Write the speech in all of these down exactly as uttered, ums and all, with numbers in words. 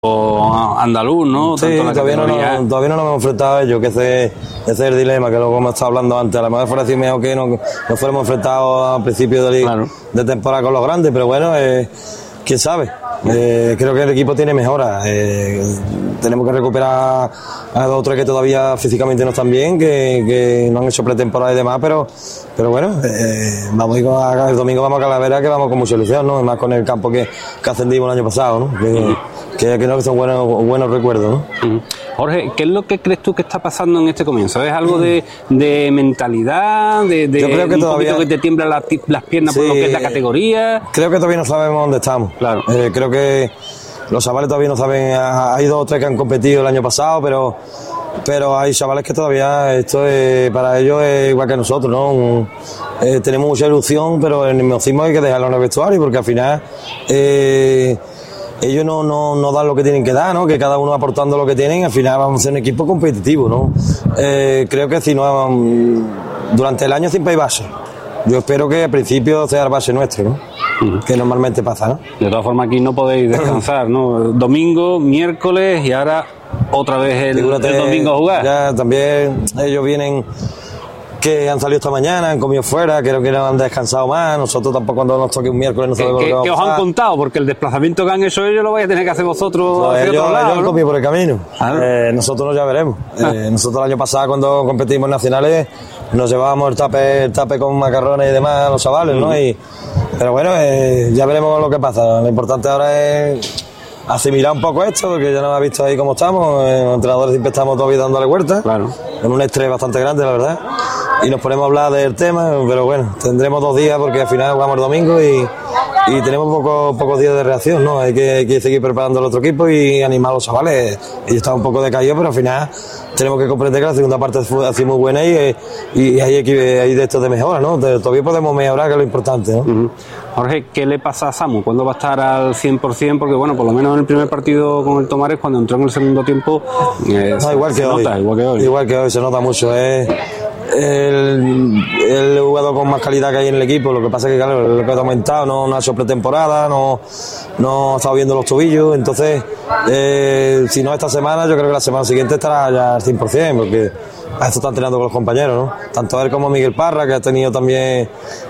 andaluz, ¿no? Sí, Tanto la todavía, categoría... no, todavía no nos hemos enfrentado a ellos, que ese, ese es el dilema, que lo hemos estado hablando antes. A lo mejor fuera así mejor que nos, nos fuéramos enfrentados a principios de, Claro. de temporada con los grandes, pero bueno, eh, quién sabe. Eh, creo que el equipo tiene mejoras. Eh, tenemos que recuperar a dos o tres que todavía físicamente no están bien, que, que no han hecho pretemporada y demás, pero, pero bueno, eh, vamos a ir a, el domingo vamos a Calavera, que vamos con mucha ilusión, ¿no? Más con el campo que, que ascendimos el año pasado, ¿no? Que, uh-huh. que, que, no, que son buenos, buenos recuerdos, ¿no? Uh-huh. Jorge, ¿qué es lo que crees tú que está pasando en este comienzo? ¿Es algo de, de mentalidad? De, de Yo creo que un todavía... poquito que te tiemblan las, las piernas sí, por lo que es la categoría? Creo que todavía no sabemos dónde estamos. Claro. Eh, creo que los chavales todavía no saben. Hay dos o tres que han competido el año pasado, pero pero hay chavales que todavía esto es, para ellos es igual que nosotros, ¿no? Un, eh, tenemos mucha ilusión, pero el nerviosismo hay que dejarlo en el vestuario, porque al final eh, ellos no, no, no dan lo que tienen que dar, ¿no? Que cada uno aportando lo que tienen, al final vamos a ser un equipo competitivo, ¿no? Eh, creo que si no, durante el año siempre hay base. Yo espero que al principio sea el base nuestro, ¿no? Uh-huh. Que normalmente pasa, ¿no? De todas formas, aquí no podéis descansar, ¿no? Domingo, miércoles y ahora otra vez el, Figúrate, el domingo a jugar. Ya también ellos vienen que han salido esta mañana, han comido fuera, creo que no han descansado más. Nosotros tampoco, cuando nos toque un miércoles no sabemos ¿Qué, lo que que va a os pasar. han contado? Porque el desplazamiento que han hecho ellos lo vais a tener que hacer vosotros No, hacia ellos, otro lado, ellos han ¿no? comido por el camino. Ah. Eh, nosotros ya veremos. Ah. Eh, nosotros el año pasado, cuando competimos en nacionales, nos llevábamos el tape, el tape con macarrones y demás a los chavales, ¿no? Y, pero bueno, eh, ya veremos lo que pasa. Lo importante ahora es asimilar un poco esto, porque ya nos ha visto ahí cómo estamos. Eh, los entrenadores siempre estamos todavía dándole vuelta. Claro. Con un estrés bastante grande, la verdad. Y nos ponemos a hablar del tema, pero bueno, tendremos dos días porque al final jugamos el domingo y, y tenemos pocos pocos días de reacción, ¿no? Hay que, hay que seguir preparando el otro equipo y animar a los chavales. Ellos están un poco decaídos, pero al final tenemos que comprender que la segunda parte fue así muy buena y, y hay, hay de esto de mejora, ¿no? Todavía podemos mejorar, que es lo importante, ¿no? Uh-huh. Jorge, ¿qué le pasa a Samu? ¿Cuándo va a estar al cien por ciento? Porque bueno, por lo menos en el primer partido con el Tomares, cuando entró en el segundo tiempo, eh, no, igual, se, que se hoy, nota, igual que hoy. Igual que hoy, se nota mucho. Es el, el jugador con más calidad que hay en el equipo. Lo que pasa es que, claro, lo que ha aumentado, no, no ha hecho pretemporada, no, no ha estado viendo los tobillos. Entonces, eh, si no esta semana, yo creo que la semana siguiente estará ya al cien por ciento, porque a esto está entrenando con los compañeros, ¿no? Tanto él como Miguel Parra, que ha tenido también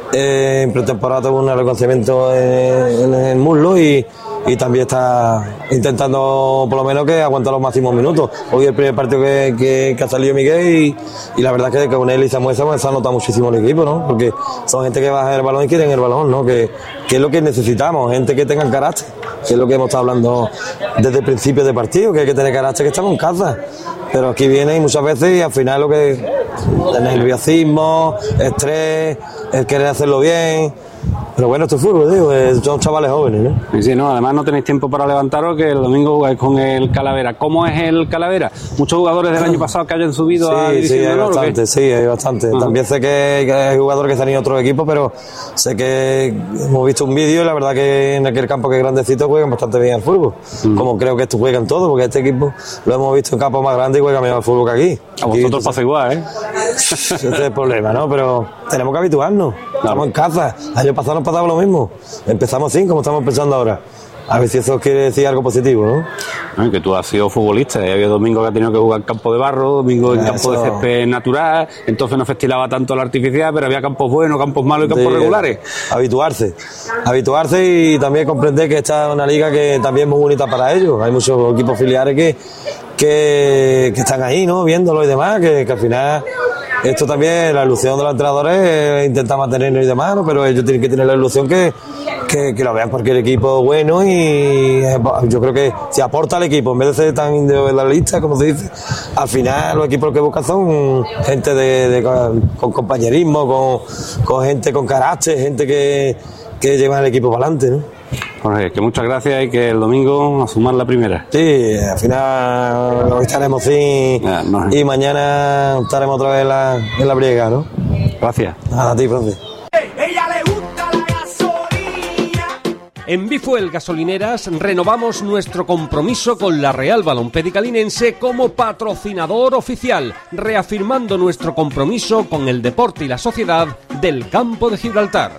eh, en pretemporada tuvo un reconocimiento en, en el muslo y, y también está intentando por lo menos que aguantar los máximos minutos. Hoy el primer partido que, que, que ha salido Miguel y, y la verdad que con él y Samuel se ha notado muchísimo el equipo, ¿no? Porque son gente que baja el balón y quieren el balón, ¿no? Que, que es lo que necesitamos, gente que tenga carácter, que es lo que hemos estado hablando desde el principio de partido, que hay que tener carácter, que estamos en casa. Pero aquí vienen muchas veces y al final lo que el nerviosismo, estrés, el querer hacerlo bien. Pero bueno, esto es fútbol, digo, son chavales jóvenes, ¿no? Sí, sí, no, además no tenéis tiempo para levantaros, que el domingo jugáis con el Calavera. ¿Cómo es el Calavera? ¿Muchos jugadores del año pasado que hayan subido sí, a División sí, de hay Honor? bastante, sí, hay bastante. Uh-huh. También sé que, que hay jugadores que se han ido a otros equipos, pero sé que hemos visto un vídeo y la verdad que en aquel campo que es grandecito juegan bastante bien al fútbol. Uh-huh. Como creo que estos juegan todos, porque este equipo lo hemos visto en campos más grandes y juegan mejor al fútbol que aquí. A vosotros pasa igual, ¿eh? Ese es el problema, ¿no? Pero tenemos que habituarnos. Claro. Estamos en casa. El año pasado nos pasaba lo mismo. Empezamos así, como estamos pensando ahora. A ver si eso quiere decir algo positivo, ¿no? Ay, que tú has sido futbolista, y había domingo que ha tenido que jugar en campo de barro, domingo en campo eso... de césped natural, entonces no festilaba tanto la artificial, pero había campos buenos, campos malos y campos de... regulares. Habituarse, habituarse y también comprender que esta es una liga que también es muy bonita para ellos. Hay muchos equipos filiales que, que, que están ahí, ¿no? Viéndolo y demás, que, que al final... Esto también, la ilusión de los entrenadores es intentar mantenerlo y demás, ¿no? Pero ellos tienen que tener la ilusión que, que, que lo vean cualquier equipo bueno y yo creo que si aporta al equipo, en vez de ser tan individualista, como se dice, al final los equipos que buscan son gente de, de, con compañerismo, con, con gente con carácter, gente que, que lleva el equipo para adelante, ¿no? Jorge, que muchas gracias y que el domingo a sumar la primera. Sí, al final hoy estaremos sí ya, no, y mañana estaremos otra vez en la, en la briega, ¿no? Gracias. A ti, profe. Ella le gusta la gasolina. En Bifuel Gasolineras renovamos nuestro compromiso con la Real Balompédica Linense como patrocinador oficial, reafirmando nuestro compromiso con el deporte y la sociedad del Campo de Gibraltar.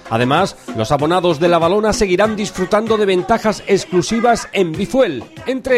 Además, los abonados de La Valona seguirán disfrutando de ventajas exclusivas en Bifuel, entre